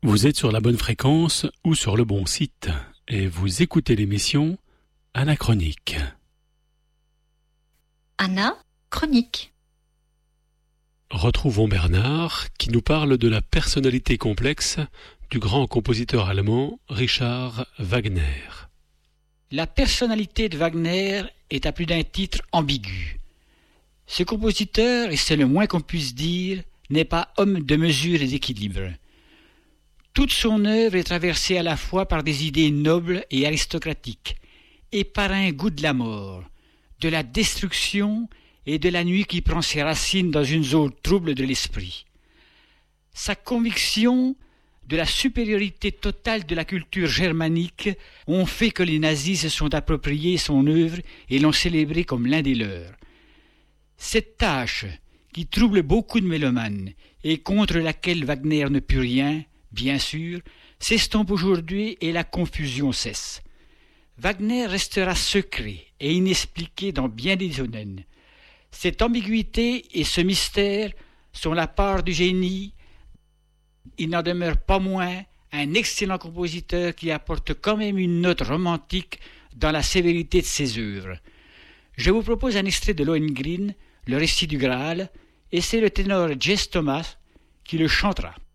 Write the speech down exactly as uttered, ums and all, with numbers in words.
Vous êtes sur la bonne fréquence ou sur le bon site et vous écoutez l'émission Anachronique. Anachronique. Retrouvons Bernard qui nous parle de la personnalité complexe du grand compositeur allemand Richard Wagner. La personnalité de Wagner est à plus d'un titre ambiguë. Ce compositeur, et c'est le moins qu'on puisse dire, n'est pas homme de mesure et d'équilibre. Toute son œuvre est traversée à la fois par des idées nobles et aristocratiques, et par un goût de la mort, de la destruction et de la nuit qui prend ses racines dans une zone trouble de l'esprit. Sa conviction de la supériorité totale de la culture germanique ont fait que les nazis se sont appropriés son œuvre et l'ont célébré comme l'un des leurs. Cette tâche, qui trouble beaucoup de mélomanes et contre laquelle Wagner ne put rien, bien sûr, s'estompe aujourd'hui et la confusion cesse. Wagner restera secret et inexpliqué dans bien des domaines. Cette ambiguïté et ce mystère sont la part du génie. Il n'en demeure pas moins un excellent compositeur qui apporte quand même une note romantique dans la sévérité de ses œuvres. Je vous propose un extrait de Lohengrin, le récit du Graal, et c'est le ténor Jess Thomas qui le chantera.